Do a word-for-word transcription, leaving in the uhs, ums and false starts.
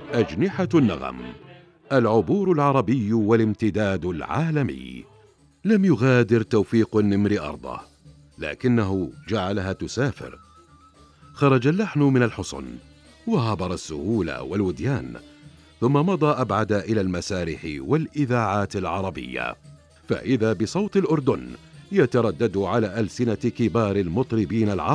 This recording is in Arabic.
أجنحة النغم، العبور العربي والامتداد العالمي. لم يغادر توفيق النمر أرضه، لكنه جعلها تسافر. خرج اللحن من الحصن وعبر السهول والوديان، ثم مضى أبعد إلى المسارح والإذاعات العربية، فإذا بصوت الأردن يتردد على ألسنة كبار المطربين العرب